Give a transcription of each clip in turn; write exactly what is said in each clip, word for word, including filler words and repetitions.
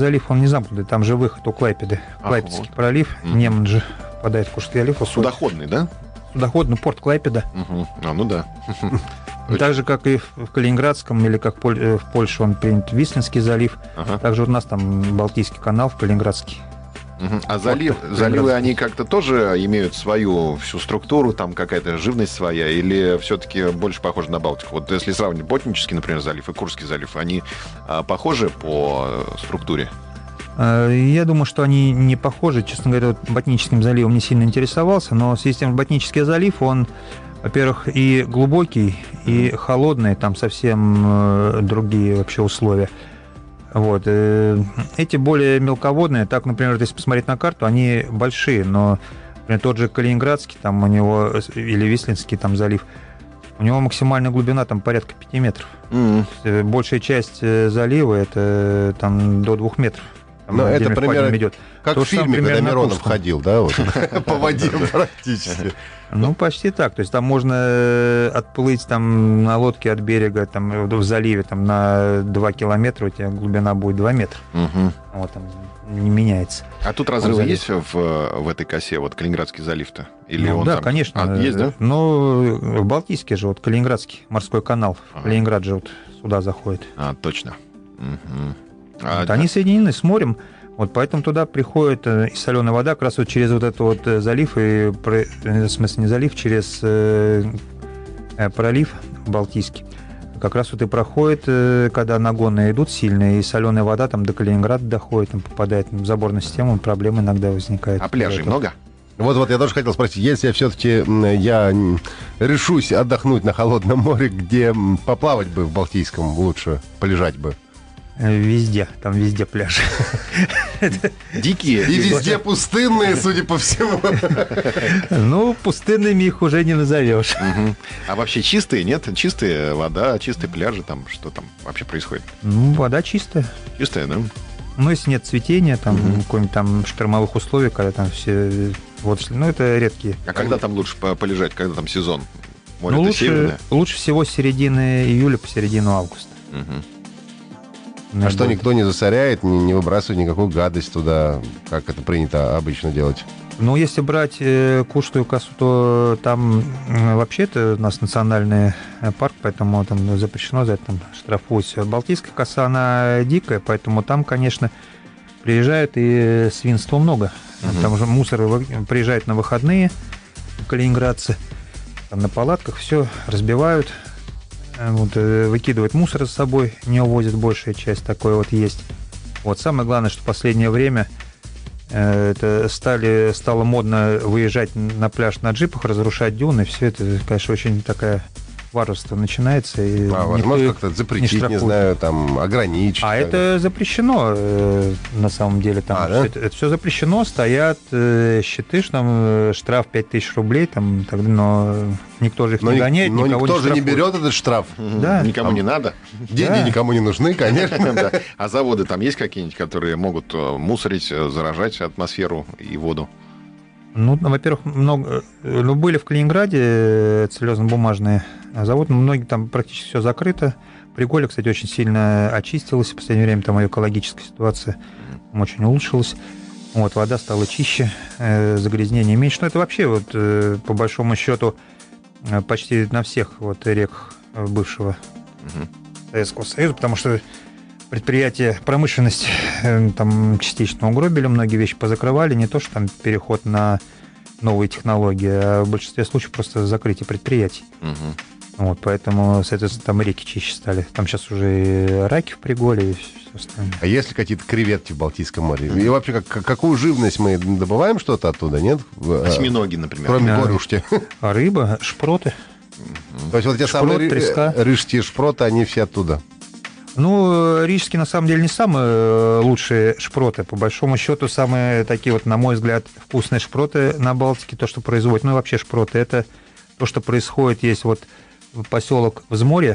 залив, он не замкнутый, там же выход у Клайпеды. Клайпедский вот. пролив, mm-hmm. Неман же впадает в Куршский залив. Судоходный, да? Судоходный порт Клайпеда. Uh-huh. А, ну да. Так же, как и в Калининградском, или как в Польше он принят Вислинский залив. Ага. Также у нас там Балтийский канал в Калининградский. Uh-huh. А залив, заливы, они как-то тоже имеют свою всю структуру, там какая-то живность своя, или все-таки больше похожи на Балтику? Вот если сравнивать Ботнический, например, залив и Курский залив, они а, похожи по структуре? Я думаю, что они не похожи. Честно говоря, вот Ботническим заливом не сильно интересовался, но в системе Ботнический залив, он, во-первых, и глубокий, и холодный, там совсем другие вообще условия. Вот. Эти более мелководные, так, например, если посмотреть на карту, они большие, но, например, тот же Калининградский, там у него, или Вислинский там залив, у него максимальная глубина там порядка пяти метров. Mm-hmm. Большая часть залива это там до двух метров. Но это примерно идет. Как то в фильме, когда Миронов ходил, да, вот, по воде практически. Ну, почти так. То есть там можно отплыть там на лодке от берега там, в заливе там, на два километра, у тебя глубина будет два метра. Угу. Вот там не меняется. А тут разрывы есть в, в этой косе, вот Калининградский залив-то? Или ну, он да, там... конечно. А, есть, да? Ну, в Балтийске же, вот Калининградский морской канал. Ага. Калининград же вот сюда заходит. А, точно. Угу. А, вот, они соединены с морем. Вот поэтому туда приходит и соленая вода, как раз вот через вот этот вот залив, и, в смысле не залив, через э, пролив Балтийский. Как раз вот и проходит, когда нагоны идут сильные, и соленая вода там до Калининграда доходит, там попадает в заборную систему, проблемы иногда возникают. А пляжей много? Вот-вот, я тоже хотел спросить, если я все-таки я решусь отдохнуть на холодном море, где поплавать бы в Балтийском лучше, полежать бы? Везде, там везде пляжи. Дикие. И везде пустынные, судя по всему. Ну, пустынными их уже не назовешь. Угу. А вообще чистые, нет? Чистая вода, чистые пляжи, там что там вообще происходит? Ну, вода чистая. Чистая, да? Ну, если нет цветения, там, угу. какой-нибудь там штормовых условий, когда там все... Вот, ну, это редкие. А когда там лучше полежать, когда там сезон? Море ну, лучше, северное? Лучше всего с середины июля по середину августа. Угу. А что, никто не засоряет, не, не выбрасывает никакую гадость туда, как это принято обычно делать? Ну, если брать э, Куршскую косу, то там э, вообще-то у нас национальный парк, поэтому там запрещено за это там, штрафовать. Балтийская коса, она дикая, поэтому там, конечно, приезжают и свинства много. Uh-huh. Там уже мусор приезжает на выходные, калининградцы, там на палатках все разбивают. Вот, выкидывают мусор с собой, не увозят, большая часть такой вот есть. Вот самое главное, что в последнее время э, это стали, стало модно выезжать на пляж на джипах, разрушать дюны. Все это, конечно, очень такая варварство начинается. И а, возможно, как-то запретить, не, не знаю, там, ограничить. А это запрещено, э, на самом деле. Там, а, да? это, это все запрещено, стоят э, щиты, что там штраф пять тысяч рублей, там, так, но никто же их но не гоняет, но никого никто не же не берет этот штраф. Да. Никому там не надо. Деньги да. никому не нужны, конечно. А заводы там есть какие-нибудь, которые могут мусорить, заражать атмосферу и воду? Ну, во-первых, много, ну, были в Калининграде целлюлозно-бумажные заводы, но многие там практически все закрыто. Приголе, кстати, очень сильно очистилась в последнее время, там ее экологическая ситуация очень улучшилась. Вот, вода стала чище, э, загрязнения меньше. Но это вообще, вот, э, по большому счету, э, почти на всех вот, реках бывшего угу. Советского Союза, потому что предприятия, промышленность э, там частично угробили, многие вещи позакрывали, не то, что там переход на новые технологии, а в большинстве случаев просто закрытие предприятий. Угу. Вот, поэтому, соответственно, там реки чище стали. Там сейчас уже и раки в Приголе и все остальное. А есть ли какие-то креветки в Балтийском море? И вообще, как, какую живность мы добываем что-то оттуда, нет? Осьминоги, например. Кроме а, горюшки. А рыба, шпроты. То есть вот те Шпрот, самые треска. рижские шпроты, они все оттуда? Ну, рижские, на самом деле, не самые лучшие шпроты. По большому счету, самые такие вот, на мой взгляд, вкусные шпроты на Балтике, то, что производят, ну и вообще шпроты, это то, что происходит. Есть вот поселок Взморье,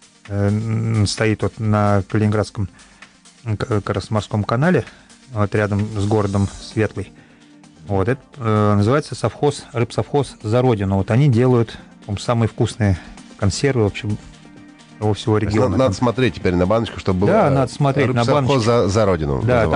э, стоит вот на Калининградском как раз морском канале, вот рядом с городом Светлый. Вот, это э, называется совхоз, рыбсовхоз «За Родину». Вот они делают, по-моему, самые вкусные консервы, в общем, его всего региона. Надо, надо смотреть теперь на баночку, чтобы было Да, надо смотреть на рыбсовхоз баночку. за, за родину. Да,